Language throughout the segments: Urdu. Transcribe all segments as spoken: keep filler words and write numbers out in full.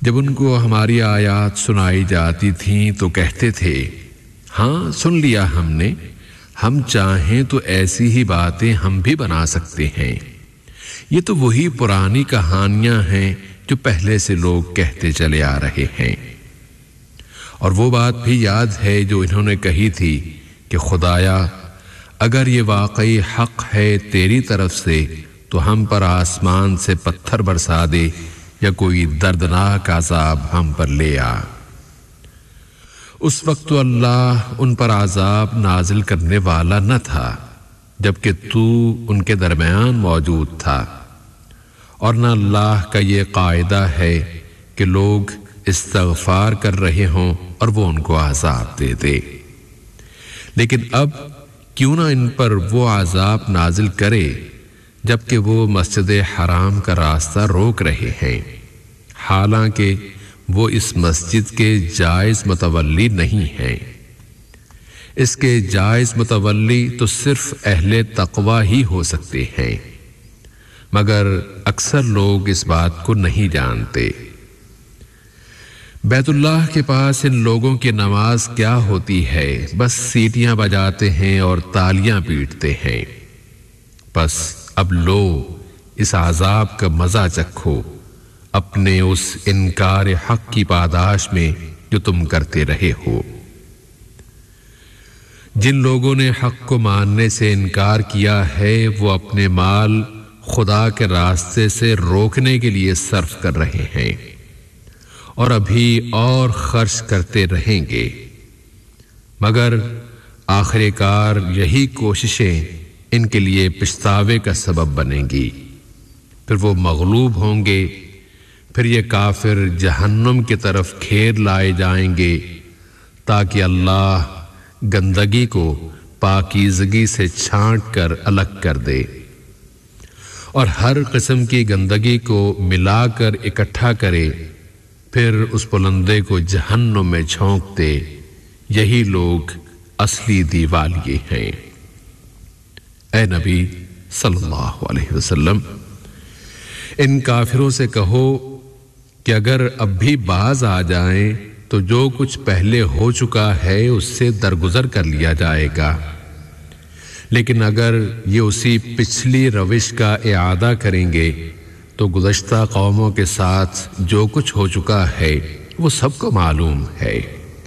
جب ان کو ہماری آیات سنائی جاتی تھیں تو کہتے تھے ہاں سن لیا ہم نے، ہم چاہیں تو ایسی ہی باتیں ہم بھی بنا سکتے ہیں، یہ تو وہی پرانی کہانیاں ہیں جو پہلے سے لوگ کہتے چلے آ رہے ہیں۔ اور وہ بات بھی یاد ہے جو انہوں نے کہی تھی کہ خدایا اگر یہ واقعی حق ہے تیری طرف سے تو ہم پر آسمان سے پتھر برسا دے یا کوئی دردناک عذاب ہم پر لے آ۔ اس وقت تو اللہ ان پر عذاب نازل کرنے والا نہ تھا جبکہ تو ان کے درمیان موجود تھا، اور نہ اللہ کا یہ قاعدہ ہے کہ لوگ استغفار کر رہے ہوں اور وہ ان کو عذاب دے دے۔ لیکن اب کیوں نہ ان پر وہ عذاب نازل کرے جبکہ وہ مسجد حرام کا راستہ روک رہے ہیں، حالانکہ وہ اس مسجد کے جائز متولی نہیں ہیں۔ اس کے جائز متولی تو صرف اہل تقوی ہی ہو سکتے ہیں، مگر اکثر لوگ اس بات کو نہیں جانتے۔ بیت اللہ کے پاس ان لوگوں کی نماز کیا ہوتی ہے، بس سیٹیاں بجاتے ہیں اور تالیاں پیٹتے ہیں۔ بس اب لو اس عذاب کا مزہ چکھو اپنے اس انکار حق کی پاداش میں جو تم کرتے رہے ہو۔ جن لوگوں نے حق کو ماننے سے انکار کیا ہے وہ اپنے مال خدا کے راستے سے روکنے کے لیے صرف کر رہے ہیں اور ابھی اور خرچ کرتے رہیں گے، مگر آخر کار یہی کوششیں ان کے لیے پچھتاوے کا سبب بنیں گی، پھر وہ مغلوب ہوں گے، پھر یہ کافر جہنم کی طرف کھیر لائے جائیں گے تاکہ اللہ گندگی کو پاکیزگی سے چھانٹ کر الگ کر دے اور ہر قسم کی گندگی کو ملا کر اکٹھا کرے، پھر اس پلندے کو جہنم میں جھونک دے۔ یہی لوگ اصلی دیوالیے ہیں۔ اے نبی صلی اللہ علیہ وسلم، ان کافروں سے کہو کہ اگر اب بھی باز آ جائیں تو جو کچھ پہلے ہو چکا ہے اس سے درگزر کر لیا جائے گا، لیکن اگر یہ اسی پچھلی روش کا اعادہ کریں گے تو گزشتہ قوموں کے ساتھ جو کچھ ہو چکا ہے وہ سب کو معلوم ہے۔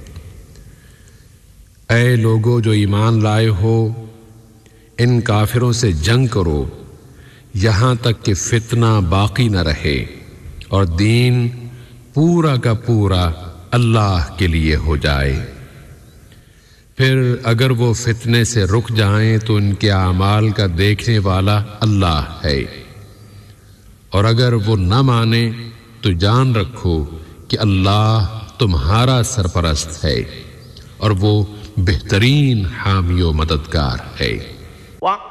اے لوگو جو ایمان لائے ہو، ان کافروں سے جنگ کرو یہاں تک کہ فتنہ باقی نہ رہے اور دین پورا کا پورا اللہ کے لیے ہو جائے۔ پھر اگر وہ فتنے سے رک جائیں تو ان کے اعمال کا دیکھنے والا اللہ ہے، اور اگر وہ نہ مانے تو جان رکھو کہ اللہ تمہارا سرپرست ہے اور وہ بہترین حامی و مددگار ہے۔